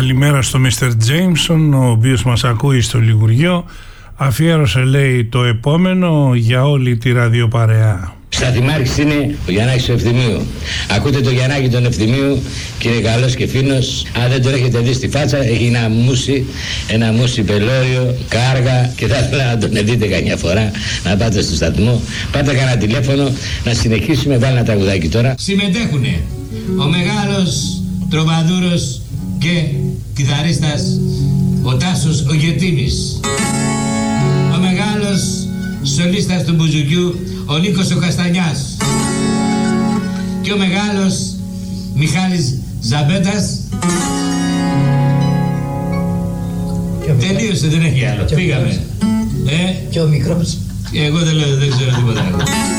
καλημέρα στο Mr. Jameson, ο οποίος μας ακούει στο Λιγουριό. Αφιέρωσε, λέει, το επόμενο για όλη τη ραδιοπαρεά. Σταθημάρχης είναι ο Γιαννάκης του Ευθυμίου. Ακούτε το Γιαννάκη τον Ευθυμίου και είναι καλός και φίνος. Αν δεν τον έχετε δει στη φάτσα, έχει ένα μουσι πελώριο, κάργα, και θα ήθελα να τον δείτε καμιά φορά, να πάτε στο σταθμό. Πάτε κανένα τηλέφωνο, να συνεχίσουμε. Βάλει ένα τραγουδάκι τώρα. Συμμετέχουνε ο μεγάλος τροβαδούρος και κιθαρίστας ο Τάσος ο Γετίνης, ο μεγάλος σολίστας του μπουζουκιού ο Νίκος ο Καστανιάς και ο μεγάλος Μιχάλης Ζαμπέτας. Τελείωσε, δεν έχει άλλο. Πήγαμε. Και ο μικρός. Εγώ δεν ξέρω τίποτα.